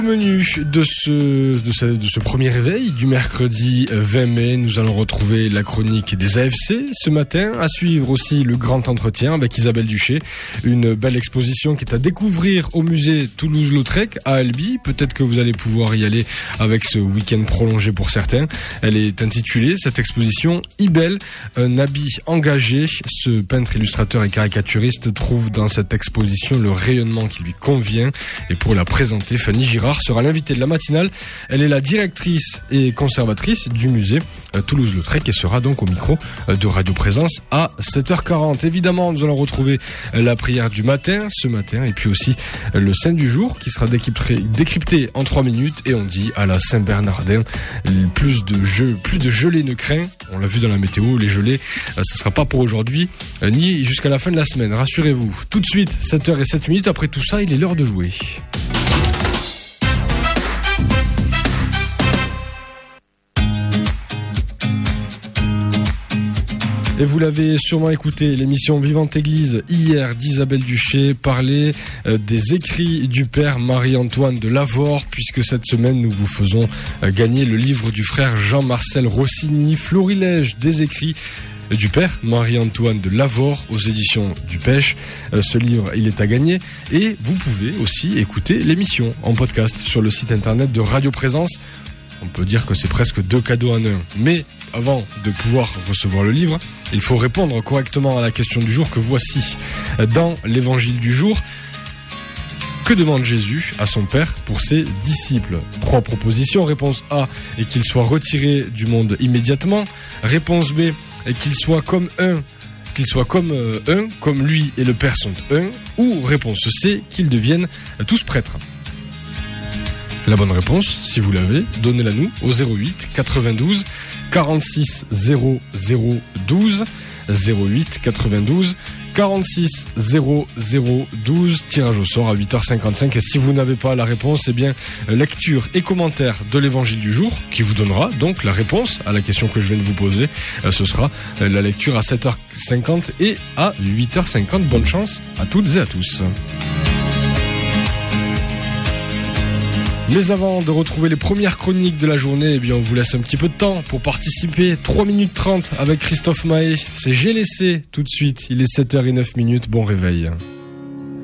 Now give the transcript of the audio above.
Menu de ce premier réveil du mercredi 20 mai, nous allons retrouver la chronique des AFC ce matin, à suivre aussi le grand entretien avec Isabelle Duché, une belle exposition qui est à découvrir au musée Toulouse-Lautrec à Albi. Peut-être que vous allez pouvoir y aller avec ce week-end prolongé pour certains. Elle est intitulée, cette exposition, Ibel, un habit engagé. Ce peintre, illustrateur et caricaturiste trouve dans cette exposition le rayonnement qui lui convient, et pour la présenter, Fanny Girard sera l'invitée de la matinale. Elle est la directrice et conservatrice du musée Toulouse-Lautrec et sera donc au micro de Radio Présence à 7h40. Évidemment, nous allons retrouver la prière du matin ce matin et puis aussi le Saint du jour qui sera décrypté en 3 minutes, et on dit à la Saint-Bernardin, plus de gelée ne craint. On l'a vu dans la météo, les gelées, ce sera pas pour aujourd'hui ni jusqu'à la fin de la semaine, rassurez-vous. Tout de suite, 7h07, après tout ça, il est l'heure de jouer. Et vous l'avez sûrement écouté, l'émission Vivante Église hier d'Isabelle Duché parlait des écrits du père Marie-Antoine de Lavore, puisque cette semaine nous vous faisons gagner le livre du frère Jean-Marcel Rossini, Florilège des écrits du père Marie-Antoine de Lavore aux éditions du Pêche. Ce livre, il est à gagner, et vous pouvez aussi écouter l'émission en podcast sur le site internet de Radio Présence. On peut dire que c'est presque 2 cadeaux en un. Mais avant de pouvoir recevoir le livre, il faut répondre correctement à la question du jour que voici. Dans l'évangile du jour, que demande Jésus à son Père pour ses disciples? 3 propositions. Réponse A, et qu'il soit retiré du monde immédiatement. Réponse B, et qu'il soit comme un, comme lui et le Père sont un. Ou réponse C, qu'ils deviennent tous prêtres. La bonne réponse, si vous l'avez, donnez-la nous au 08 92 46 00 12, 08 92 46 00 12, tirage au sort à 8h55. Et si vous n'avez pas la réponse, eh bien, lecture et commentaire de l'évangile du jour qui vous donnera donc la réponse à la question que je viens de vous poser. Ce sera la lecture à 7h50 et à 8h50. Bonne chance à toutes et à tous. Mais avant de retrouver les premières chroniques de la journée, eh bien on vous laisse un petit peu de temps pour participer. 3 minutes 30 avec Christophe Maé. C'est J'ai laissé tout de suite. Il est 7h09. Bon réveil.